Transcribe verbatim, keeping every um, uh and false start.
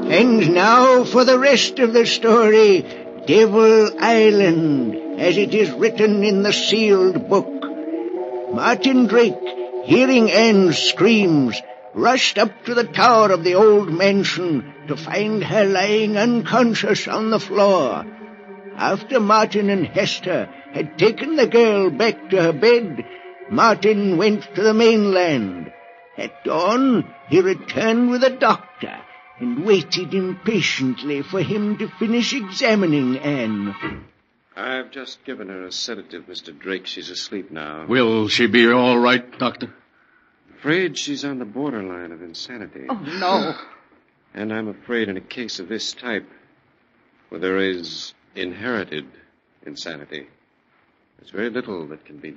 And now for the rest of the story, Devil Island, as it is written in the sealed book. Martin Drake, hearing Anne's screams, rushed up to the tower of the old mansion to find her lying unconscious on the floor. After Martin and Hester had taken the girl back to her bed, Martin went to the mainland. At dawn, he returned with a doctor and waited impatiently for him to finish examining Anne. I've just given her a sedative, Mister Drake. She's asleep now. Will she be all right, Doctor? Afraid she's on the borderline of insanity. Oh, no. And I'm afraid in a case of this type, where there is inherited insanity, there's very little that can be